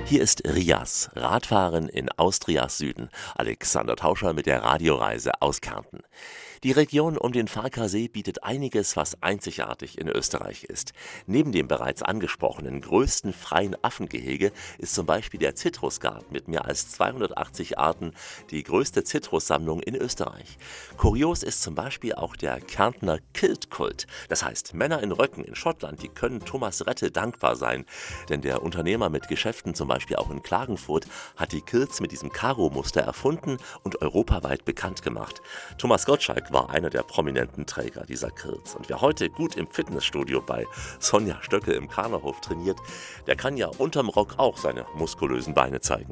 Hier ist Rias, Radfahren in Austrias Süden. Alexander Tauscher mit der Radioreise aus Kärnten. Die Region um den Farkasee bietet einiges, was einzigartig in Österreich ist. Neben dem bereits angesprochenen größten freien Affengehege ist zum Beispiel der Zitrusgarten mit mehr als 280 Arten die größte Zitrussammlung in Österreich. Kurios ist zum Beispiel auch der Kärntner Kiltkult. Das heißt, Männer in Röcken in Schottland, die können Thomas Rette dankbar sein. Denn der Unternehmer mit Geschäften, zum Beispiel auch in Klagenfurt, hat die Kilts mit diesem Karo-Muster erfunden und europaweit bekannt gemacht. Thomas Gottschalk war einer der prominenten Träger dieser Kilts. Und wer heute gut im Fitnessstudio bei Sonja Stöckel im Karnerhof trainiert, der kann ja unterm Rock auch seine muskulösen Beine zeigen.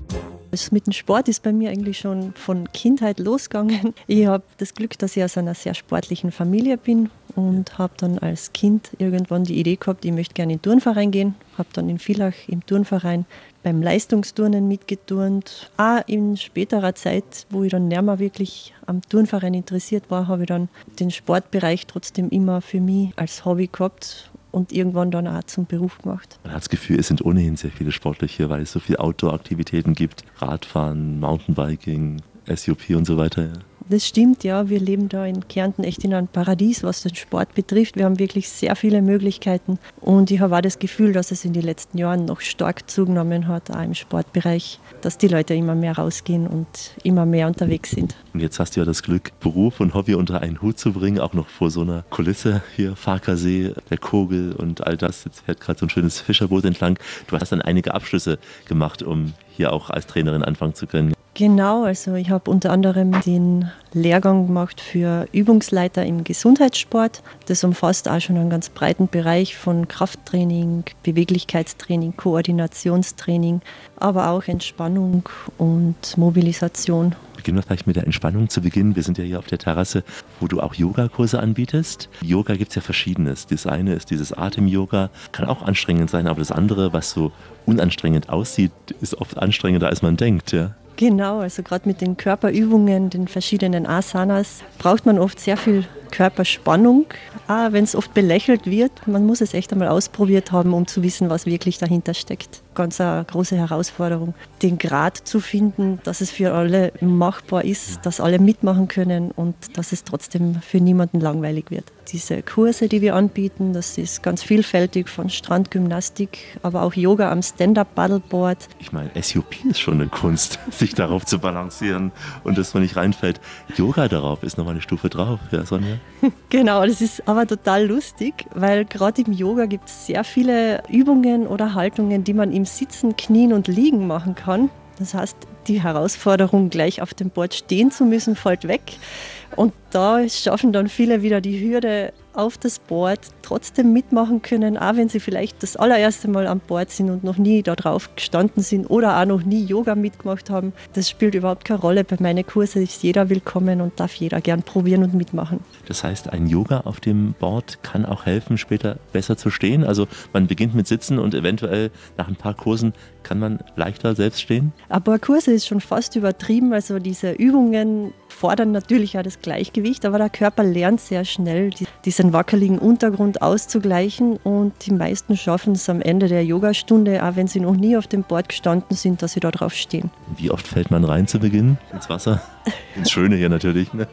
Das mit dem Sport ist bei mir eigentlich schon von Kindheit losgegangen. Ich habe das Glück, dass ich aus einer sehr sportlichen Familie bin und habe dann als Kind irgendwann die Idee gehabt, ich möchte gerne in den Turnverein gehen. Habe dann in Villach im Turnverein beim Leistungsturnen mitgeturnt. Auch in späterer Zeit, wo ich dann nicht mehr wirklich am Turnverein interessiert war, habe ich dann den Sportbereich trotzdem immer für mich als Hobby gehabt und irgendwann dann auch zum Beruf gemacht. Man hat das Gefühl, es sind ohnehin sehr viele Sportler hier, weil es so viele Outdoor-Aktivitäten gibt. Radfahren, Mountainbiking, SUP und so weiter. Ja. Das stimmt, ja. Wir leben da in Kärnten echt in einem Paradies, was den Sport betrifft. Wir haben wirklich sehr viele Möglichkeiten und ich habe auch das Gefühl, dass es in den letzten Jahren noch stark zugenommen hat, auch im Sportbereich, dass die Leute immer mehr rausgehen und immer mehr unterwegs sind. Und jetzt hast du ja das Glück, Beruf und Hobby unter einen Hut zu bringen, auch noch vor so einer Kulisse hier, Farkasee, der Kogel und all das. Jetzt fährt gerade so ein schönes Fischerboot entlang. Du hast dann einige Abschlüsse gemacht, um hier auch als Trainerin anfangen zu können. Genau, also ich habe unter anderem den Lehrgang gemacht für Übungsleiter im Gesundheitssport. Das umfasst auch schon einen ganz breiten Bereich von Krafttraining, Beweglichkeitstraining, Koordinationstraining, aber auch Entspannung und Mobilisation. Beginnen wir vielleicht mit der Entspannung zu Beginn. Wir sind ja hier auf der Terrasse, wo du auch Yogakurse anbietest. Yoga gibt es ja verschiedenes. Das eine ist dieses Atem-Yoga, kann auch anstrengend sein, aber das andere, was so unanstrengend aussieht, ist oft anstrengender, als man denkt. Ja? Genau, also gerade mit den Körperübungen, den verschiedenen Asanas, braucht man oft sehr viel Körperspannung. Auch wenn es oft belächelt wird, man muss es echt einmal ausprobiert haben, um zu wissen, was wirklich dahinter steckt. Ganz eine große Herausforderung, den Grad zu finden, dass es für alle machbar ist, dass alle mitmachen können und dass es trotzdem für niemanden langweilig wird. Diese Kurse, die wir anbieten, das ist ganz vielfältig, von Strandgymnastik, aber auch Yoga am Stand-Up-Paddleboard. Ich meine, SUP ist schon eine Kunst, sich darauf zu balancieren und dass man nicht reinfällt. Yoga darauf ist nochmal eine Stufe drauf, ja Sonja? Genau, das ist aber total lustig, weil gerade im Yoga gibt es sehr viele Übungen oder Haltungen, die man im Sitzen, Knien und Liegen machen kann. Das heißt, die Herausforderung, gleich auf dem Board stehen zu müssen, fällt weg. Und da schaffen dann viele wieder die Hürde auf das Board, trotzdem mitmachen können, auch wenn sie vielleicht das allererste Mal an Bord sind und noch nie da drauf gestanden sind oder auch noch nie Yoga mitgemacht haben. Das spielt überhaupt keine Rolle. Bei meinen Kursen ist jeder willkommen und darf jeder gern probieren und mitmachen. Das heißt, ein Yoga auf dem Board kann auch helfen, später besser zu stehen? Also man beginnt mit Sitzen und eventuell nach ein paar Kursen kann man leichter selbst stehen? Ein paar Kurse ist schon fast übertrieben. Also diese Übungen fordern natürlich auch das Gleichgewicht, aber der Körper lernt sehr schnell, diesen wackeligen Untergrund auszugleichen und die meisten schaffen es am Ende der Yogastunde, auch wenn sie noch nie auf dem Board gestanden sind, dass sie da drauf stehen. Wie oft fällt man rein zu Beginn ins Wasser? Ins Schöne hier natürlich. Ne?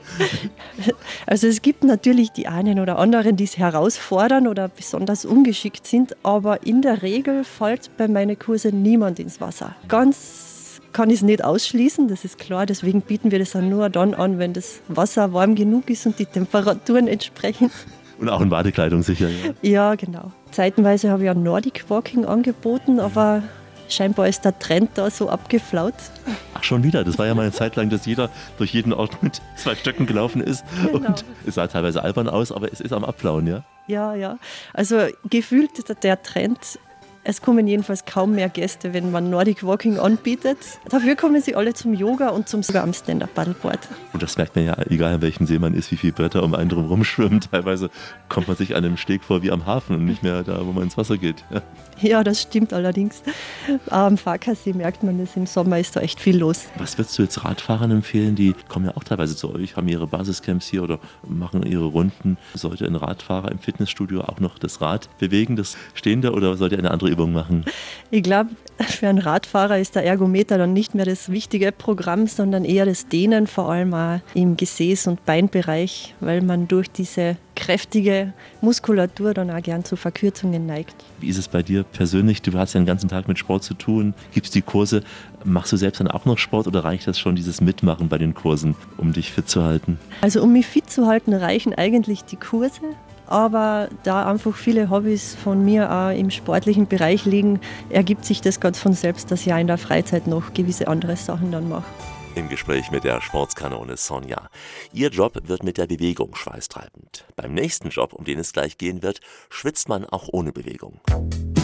Also es gibt natürlich die einen oder anderen, die es herausfordern oder besonders ungeschickt sind, aber in der Regel fällt bei meinen Kursen niemand ins Wasser. Ganz kann ich es nicht ausschließen, das ist klar. Deswegen bieten wir das auch nur dann an, wenn das Wasser warm genug ist und die Temperaturen entsprechen. Und auch in Badekleidung sicher, ja? Ja, genau. Zeitenweise habe ich auch Nordic Walking angeboten, aber scheinbar ist der Trend da so abgeflaut. Ach, schon wieder? Das war ja mal eine Zeit lang, dass jeder durch jeden Ort mit 2 Stöcken gelaufen ist. Genau. Und es sah teilweise albern aus, aber es ist am Abflauen, ja? Ja. Also gefühlt der Trend. Es kommen jedenfalls kaum mehr Gäste, wenn man Nordic Walking anbietet. Dafür kommen sie alle zum Yoga und zum Yoga am Stand-Up-Paddleboard. Und das merkt man ja, egal in welchem See man ist, wie viele Bretter um einen drum rumschwimmen. Teilweise kommt man sich an einem Steg vor wie am Hafen und nicht mehr da, wo man ins Wasser geht. Ja, das stimmt allerdings. Am Farkasee merkt man das, im Sommer ist da echt viel los. Was würdest du jetzt Radfahrern empfehlen? Die kommen ja auch teilweise zu euch, haben ihre Basiscamps hier oder machen ihre Runden. Sollte ein Radfahrer im Fitnessstudio auch noch das Rad bewegen, das Stehende, oder sollte er eine andere Dehnübungen machen? Ich glaube, für einen Radfahrer ist der Ergometer dann nicht mehr das wichtige Programm, sondern eher das Dehnen, vor allem auch im Gesäß- und Beinbereich, weil man durch diese kräftige Muskulatur dann auch gern zu Verkürzungen neigt. Wie ist es bei dir persönlich? Du hast ja den ganzen Tag mit Sport zu tun, gibst die Kurse. Machst du selbst dann auch noch Sport oder reicht das schon, dieses Mitmachen bei den Kursen, um dich fit zu halten? Also um mich fit zu halten, reichen eigentlich die Kurse. Aber da einfach viele Hobbys von mir auch im sportlichen Bereich liegen, ergibt sich das ganz von selbst, dass ich auch in der Freizeit noch gewisse andere Sachen dann mache. Im Gespräch mit der Sportskanone Sonja. Ihr Job wird mit der Bewegung schweißtreibend. Beim nächsten Job, um den es gleich gehen wird, schwitzt man auch ohne Bewegung.